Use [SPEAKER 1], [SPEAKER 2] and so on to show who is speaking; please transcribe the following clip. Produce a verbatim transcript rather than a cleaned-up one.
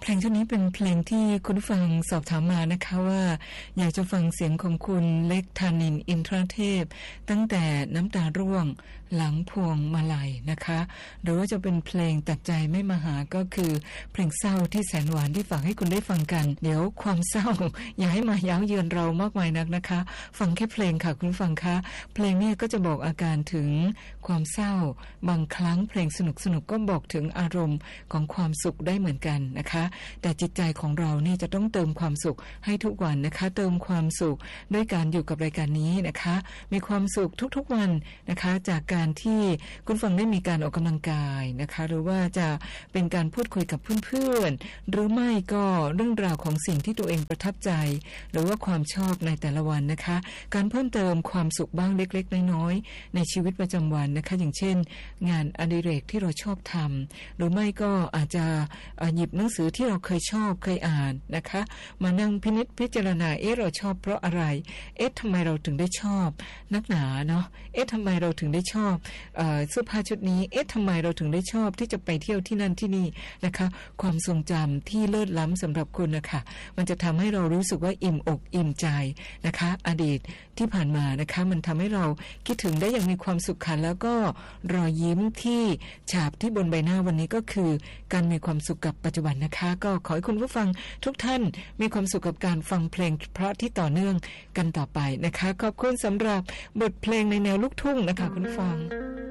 [SPEAKER 1] เพลงชุดนี้เป็นเพลงที่คุณผู้ฟังสอบถามมานะคะว่าอยากจะฟังเสียงของคุณเล็กธานินทร์อินทรเทพตั้งแต่น้ำตาร่วงหลังพวงมาลัยนะคะหรือว่าจะเป็นเพลงตัดใจไม่มาหาก็คือเพลงเศร้าที่แสนหวานที่ฝากให้คุณได้ฟังกันเดี๋ยวความเศร้าอย่าให้มาเย้าเยือนเรามากมายนักนะคะฟังแค่เพลงค่ะคุณฟังคะเพลงนี้ก็จะบอกอาการถึงความเศร้าบางครั้งเพลงสนุกๆก็บอกถึงอารมณ์ของความสุขได้เหมือนกันนะคะแต่จิตใจของเรานี่จะต้องเติมความสุขให้ทุกวันนะคะเติมความสุขด้วยการอยู่กับรายการนี้นะคะมีความสุขทุกๆวันนะคะจากการที่คุณฟังได้มีการออกกำลังกายนะคะหรือว่าจะเป็นการพูดคุยกับเพื่อนๆหรือไม่ก็เรื่องราวของสิ่งที่ตัวเองประทับใจหรือว่าความชอบในแต่ละวันนะคะการเพิ่มเติมความสุขบ้างเล็กๆน้อยๆในชีวิตประจำวันนะคะอย่างเช่นงานอดิเรกที่เราชอบทำหรือไม่ก็อาจจะหยิบหนังสือที่เราเคยชอบเคยอ่านนะคะมานั่งพินิจพิจารณาเอ๊ะเราชอบเพราะอะไรเอ๊ะทำไมเราถึงได้ชอบนักหนาเนาะเอ๊ะทำไมเราถึงได้ชอบเอ่อเสื้อผ้าชุดนี้เอ๊ะทำไมเราถึงได้ชอบที่จะไปเที่ยวที่นั่นที่นี่นะคะความทรงจำที่เลิศล้ำสำหรับคุณนะคะมันจะทำให้เรารู้สึกว่าอิ่มอกอิ่มใจนะคะอดีตที่ผ่านมานะคะมันทำให้เราคิดถึงได้อย่างมีความสุขค่ะแล้วก็รอยยิ้มที่ฉาบที่บนใบหน้าวันนี้ก็คือการมีความสุขกับปัจจุบันนะคะก็ขอให้คุณผู้ฟังทุกท่านมีความสุขกับการฟังเพลงเพราะที่ต่อเนื่องกันต่อไปนะคะขอบคุณสำหรับบทเพลงในแนวลูกทุ่งนะคะคุณผู้ฟัง